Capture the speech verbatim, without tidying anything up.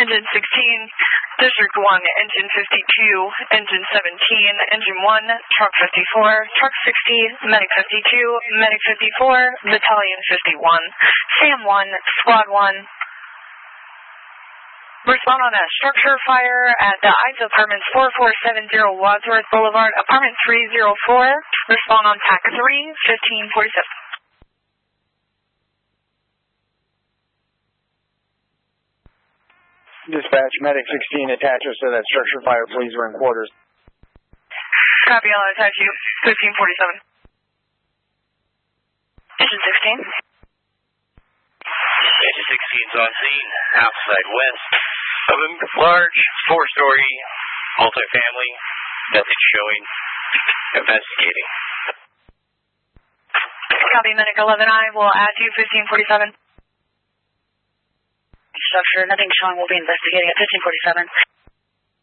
Engine sixteen, District one, Engine fifty-two, Engine seventeen, Engine one, Truck fifty-four, Truck sixty, Medic fifty-two, Medic fifty-four, Battalion fifty-one, SAM one, Squad one. Respond on a structure fire at the I S O Apartments four four seven zero Wadsworth Boulevard, Apartment three oh four. Respond on T A C three, fifteen forty-seven. Dispatch, Medic sixteen attaches to that structure fire, please. We're in quarters. Copy, I'll attach you, fifteen forty-seven. Engine sixteen. Engine sixteen is on scene, outside west of a large four-story multifamily. Nothing showing. Investigating. Copy, Medic eleven I will add you, fifteen forty-seven. Structure, nothing showing. We'll be investigating at fifteen forty-seven.